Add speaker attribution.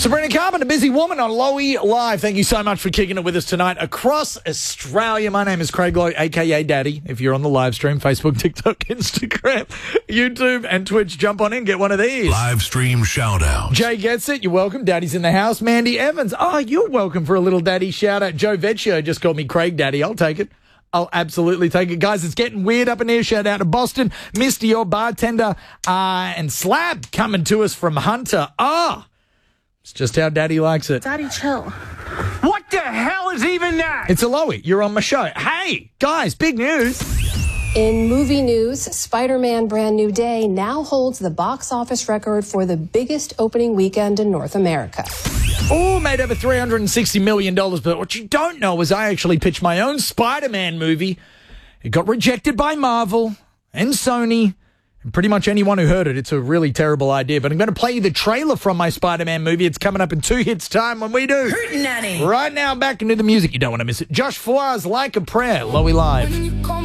Speaker 1: Sabrina Carpenter, Busy Woman on Lowy Live. Thank you so much for kicking it with us tonight across Australia. My name is Craig Lowe, a.k.a. Daddy. If you're on the live stream, Facebook, TikTok, Instagram, YouTube, and Twitch, jump on in, get one of these.
Speaker 2: Live stream shout-outs.
Speaker 1: Jay gets it. You're welcome. Daddy's in the house. Mandy Evans. Oh, you're welcome for a little daddy shout-out. Joe Vecchio just called me Craig Daddy. I'll take it. I'll absolutely take it. Guys, it's getting weird up in here. Shout out to Boston. Misty, your bartender, and Slab coming to us from Hunter. It's just how Daddy likes it.
Speaker 3: Daddy, chill.
Speaker 4: What the hell is even that?
Speaker 1: It's Aloe. You're on my show. Hey, guys, big news.
Speaker 5: In movie news, Spider-Man Brand New Day now holds the box office record for the biggest opening weekend in North America.
Speaker 1: Oh, made over $360 million. But what you don't know is I actually pitched my own Spider-Man movie. It got rejected by Marvel and Sony. And pretty much anyone who heard it, it's a really terrible idea. But I'm going to play you the trailer from my Spider-Man movie. It's coming up in 2 hits time when we do.
Speaker 3: Hurtin' Nanny.
Speaker 1: Right now, back into the music. You don't want to miss it. Josh Foir's Like a Prayer, Lowy Live.